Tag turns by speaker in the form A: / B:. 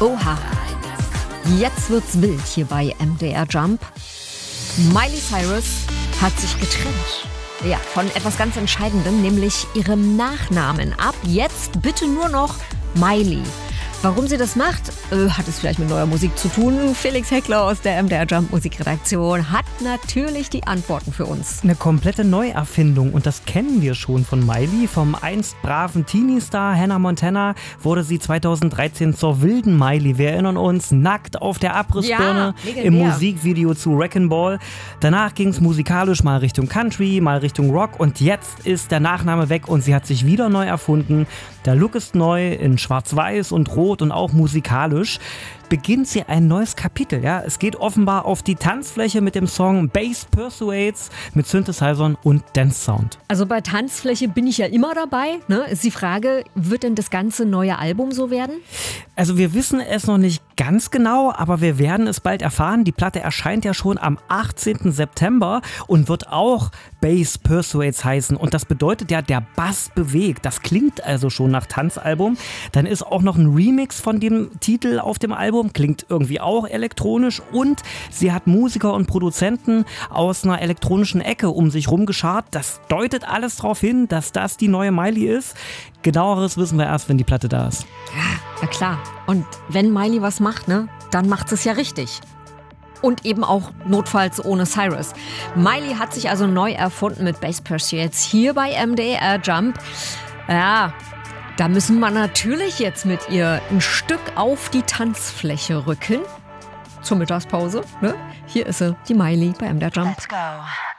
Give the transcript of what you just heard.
A: Oha, jetzt wird's wild hier bei MDR Jump. Miley Cyrus hat sich getrennt. Ja, von etwas ganz Entscheidendem, nämlich ihrem Nachnamen. Ab jetzt bitte nur noch Miley. Warum sie das macht, hat es vielleicht mit neuer Musik zu tun. Felix Heckler aus der MDR Jump Musikredaktion hat natürlich die Antworten für uns.
B: Eine komplette Neuerfindung und das kennen wir schon von Miley. Vom einst braven Teenie-Star Hannah Montana wurde sie 2013 zur wilden Miley. Wir erinnern uns, nackt auf der Abrissbirne im Musikvideo zu Wrecking Ball. Danach ging es musikalisch mal Richtung Country, mal Richtung Rock und jetzt ist der Nachname weg und sie hat sich wieder neu erfunden. Der Look ist neu in schwarz-weiß und rot und auch musikalisch. Beginnt sie ein neues Kapitel. Ja? Es geht offenbar auf die Tanzfläche mit dem Song Bass Persuades mit Synthesizern und Dance Sound.
A: Also bei Tanzfläche bin ich ja immer dabei. Ne? Ist die Frage, wird denn das ganze neue Album so werden?
B: Also wir wissen es noch nicht ganz genau, aber wir werden es bald erfahren. Die Platte erscheint ja schon am 18. September und wird auch Bass Persuades heißen. Und das bedeutet ja, der Bass bewegt. Das klingt also schon nach Tanzalbum. Dann ist auch noch ein Remix von dem Titel auf dem Album. Klingt irgendwie auch elektronisch. Und sie hat Musiker und Produzenten aus einer elektronischen Ecke um sich rumgeschart. Das deutet alles darauf hin, dass das die neue Miley ist. Genaueres wissen wir erst, wenn die Platte da ist.
A: Ja, klar. Und wenn Miley was macht, ne, dann macht sie es ja richtig. Und eben auch notfalls ohne Cyrus. Miley hat sich also neu erfunden mit Bass Persuades hier bei MDR Jump. Ja, da müssen wir natürlich jetzt mit ihr ein Stück auf die Tanzfläche rücken. Zur Mittagspause. Ne? Hier ist sie, die Miley bei MDR Jump.
C: Let's go.